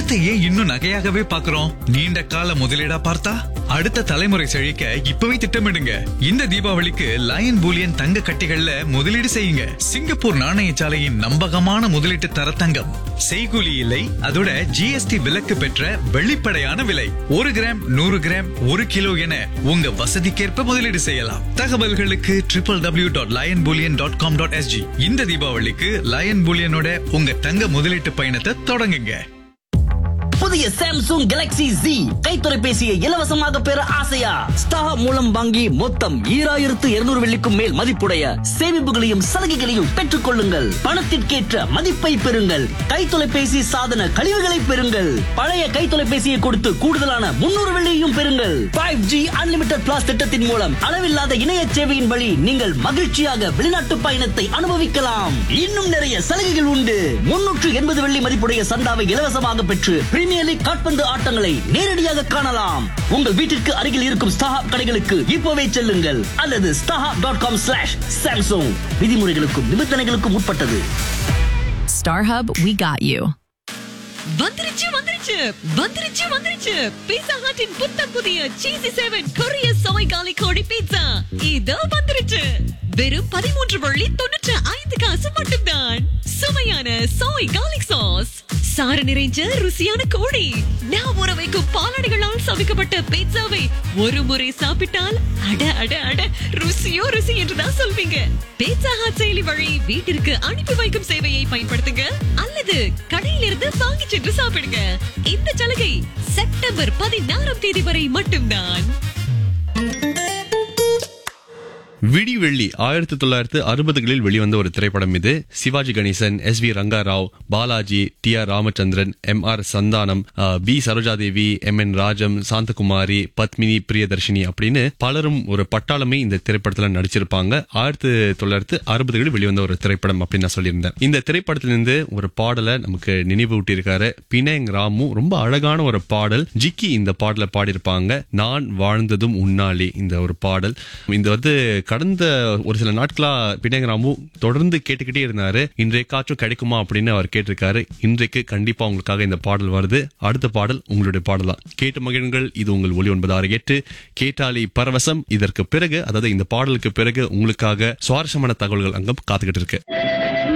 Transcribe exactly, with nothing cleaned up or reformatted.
தங்கத்தை ஏன் இன்னும் நகையாகவே பாக்குறோம்? நீண்ட கால முதலீடா பார்த்தா அடுத்த தலைமுறை செழிக்க இப்பவே திட்டமிடுங்க. இந்த தீபாவளிக்கு லயன் பூலியன் தங்க கட்டிகள்ல முதலீடு செய்யுங்க. சிங்கப்பூர் நாணயசாலையின் நம்பகமான முதலீட்டு தர தங்கம். செய்கூலி இல்லை, அதோட ஜிஎஸ்டி விலக்கு பெற்ற வெளிப்படையான விலை. ஒரு கிராம், நூறு கிராம், ஒரு கிலோ என உங்க வசதிக்கேற்ப முதலீடு செய்யலாம். தகவல்களுக்கு triple W dot line Boolean dot com dot SG. இந்த தீபாவளிக்கு லயன் பூலியனோட உங்க தங்க முதலீட்டு பயணத்தை தொடங்குங்க. புதிய சாம்சங் கேலக்ஸி Z கைத்தொலைபேசியை இலவசமாக பெற ஆசையா? ஸ்டார் மூலம் வாங்கி மொத்தம் ஈராயிரத்து இருநூறு வெள்ளிக்கும் மேல் மதிப்புடைய சேமிப்புகளையும் சலுகைகளையும் பெற்றுக் கொள்ளுங்கள். பணத்திற்கேற்ற மதிப்பை பெறுங்கள். கைத்தொலைபேசி சாதன கழிவுகளை பெறுங்கள். பழைய கைத்தொலைபேசியை கொடுத்து கூடுதலான முன்னூறு வெள்ளியையும் பெறுங்கள். ஃபைவ் ஜி அன்லிமிட்டட் பிளாஸ் திட்டத்தின் மூலம் அளவில்லாத இணைய சேவையின் வழி நீங்கள் மகிழ்ச்சியாக வெளிநாட்டு பயணத்தை அனுபவிக்கலாம். இன்னும் நிறைய சலுகைகள் உண்டு. முன்னூற்று எண்பது வெள்ளி மதிப்புடைய சந்தாவை இலவசமாக பெற்று பிரீமியர் லீக் கால்பந்து ஆட்டங்களை நேரடியாக காணலாம். உங்கள் வீட்டிற்கு அருகில் இருக்கும் ஸ்டார் கடைகளுக்கு இப்போவே செல்லுங்கள் அல்லது star dot com slash Samsung. விதிமுறைகளுக்கும் நிபந்தனைகளுக்கும் உட்பட்டது. StarHub, we got you. வந்துருச்சு வந்துருச்சு வந்துருச்சு வந்துருச்சு பீட்சா ஹட்டின் புத்தம் புதிய சீசி செவன் கொரிய சோய் காலி கோழி பீட்சா இதோ வந்துருச்சு. வெறும் பதிமூன்று வள்ளி தொண்ணூற்று ஐந்து காசு மட்டும்தான். சுவையான சோய் கார்லிக் சாஸ், சாறு நிறைஞ்ச ருசியான கோழி, நான் ஊற வைக்கும் பாலாடைகளால் சமைக்கப்பட்ட பீட்சாவை ஒரு முறை சாப்பிட்டால் அட அட அட ருசியோ ருசி என்றுதான் சொல்வீங்க. பீட்சா ஹட் செயலி வழி வீட்டிற்கு அனுப்பி வைக்கும் சேவையை பயன்படுத்துங்க அல்லது கடையிலிருந்து வாங்கி சென்று சாப்பிடுங்க. இந்த சலுகை செப்டம்பர் பதினாறாம் தேதி வரை மட்டும்தான். விடிவெள்ளி ஆயிரத்தி தொள்ளாயிரத்து அறுபதுகளில் வெளிவந்த ஒரு திரைப்படம் இது. Sivaji Ganesan, S we Ranga Rao, Balaji, D R Ramachandran, M R Santhanam, B Sarojadevi, M N Rajam, Shanthakumari, Padmini, Priyadarshini அப்படின்னு பலரும் ஒரு பட்டாளமே இந்த திரைப்படத்துல நடிச்சிருப்பாங்க. ஆயிரத்தி தொள்ளாயிரத்து அறுபதுகளில் வெளிவந்த ஒரு திரைப்படம் அப்படின்னு நான் சொல்லியிருந்தேன். இந்த திரைப்படத்திலிருந்து ஒரு பாடலை நமக்கு நினைவூட்டி இருக்காரு பினேங் ராமு. ரொம்ப அழகான ஒரு பாடல். ஜிக்கி இந்த பாடலை பாடியிருப்பாங்க. நான் வாழ்ந்ததும் உன்னாலே இந்த ஒரு பாடல். இந்த வந்து கடந்த ஒரு சில நாட்களா பினேங் ராமு தொடர்ந்து கேட்டுக்கிட்டே இருந்தாரு. இன்றைக்காச்சும் கிடைக்குமா அப்படின்னு அவர் கேட்டிருக்காரு. இன்றைக்கு கண்டிப்பா உங்களுக்காக இந்த பாடல் வருது. அடுத்த பாடல் உங்களுடைய பாடல் தான். கேட்டு மகிழுங்கள். இது உங்கள் ஒலி ஒன்பது ஆறு எட்டு கேட்டாலி பரவசம். இதற்கு பிறகு, அதாவது இந்த பாடலுக்கு பிறகு உங்களுக்காக சுவாரஸ்யமான தகவல்கள் அங்கம் காத்துக்கிட்டு இருக்கு.